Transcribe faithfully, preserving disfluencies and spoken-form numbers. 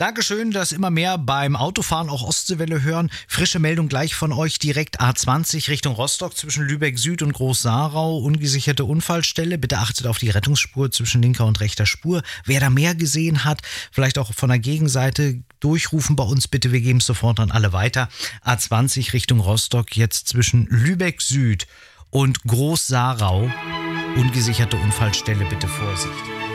Dankeschön, dass immer mehr beim Autofahren auch Ostseewelle hören. Frische Meldung gleich von euch direkt A zwanzig Richtung Rostock zwischen Lübeck Süd und Groß-Sarau. Ungesicherte Unfallstelle. Bitte achtet auf die Rettungsspur zwischen linker und rechter Spur. Wer da mehr gesehen hat, vielleicht auch von der Gegenseite, durchrufen bei uns bitte. Wir geben es sofort an alle weiter. A zwanzig Richtung Rostock jetzt zwischen Lübeck Süd und Groß-Sarau. Ungesicherte Unfallstelle, bitte Vorsicht.